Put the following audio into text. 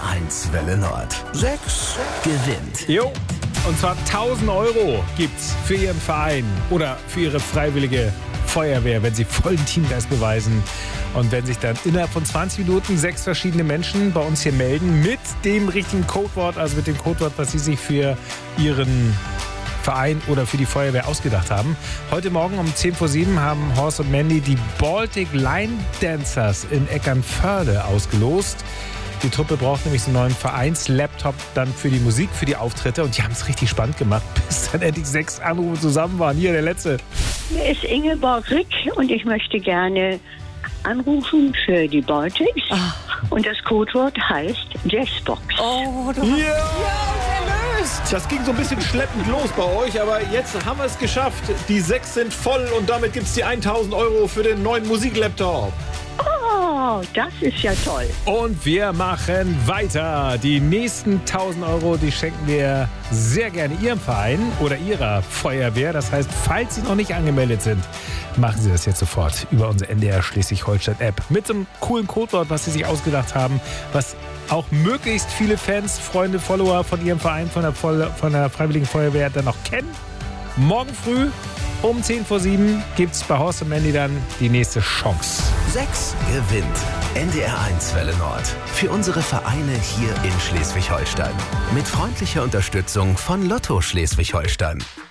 NDR1 Welle Nord. 6 gewinnt. Jo, und zwar 1.000 Euro gibt's für Ihren Verein oder für Ihre freiwillige Feuerwehr, wenn Sie vollen Teamgeist beweisen. Und wenn sich dann innerhalb von 20 Minuten 6 verschiedene Menschen bei uns hier melden mit dem richtigen Codewort, also mit dem Codewort, was Sie sich für Ihren Verein oder für die Feuerwehr ausgedacht haben. Heute Morgen um 7:10 haben Horst und Mandy die Baltic Line Dancers in Eckernförde ausgelost. Die Truppe braucht nämlich so einen neuen Vereinslaptop dann für die Musik, für die Auftritte. Und die haben es richtig spannend gemacht, bis dann endlich 6 Anrufe zusammen waren. Hier der letzte. Hier ist Ingeborg Rick und ich möchte gerne anrufen für die Baltics. Und das Codewort heißt Jazzbox. Oh, du Ja! erlöst. Das ging so ein bisschen schleppend los bei euch, aber jetzt haben wir es geschafft. Die 6 sind voll und damit gibt es die 1.000 Euro für den neuen Musiklaptop. Oh, das ist ja toll. Und wir machen weiter. Die nächsten 1.000 Euro, die schenken wir sehr gerne Ihrem Verein oder Ihrer Feuerwehr. Das heißt, falls Sie noch nicht angemeldet sind, machen Sie das jetzt sofort über unsere NDR Schleswig-Holstein-App. Mit so einem coolen Codewort, was Sie sich ausgedacht haben, was auch möglichst viele Fans, Freunde, Follower von Ihrem Verein, von der Freiwilligen Feuerwehr dann noch kennen. Morgen früh um 7:10 gibt es bei Horst und Mandy dann die nächste Chance. 6 gewinnt. NDR1 Welle Nord. Für unsere Vereine hier in Schleswig-Holstein. Mit freundlicher Unterstützung von Lotto Schleswig-Holstein.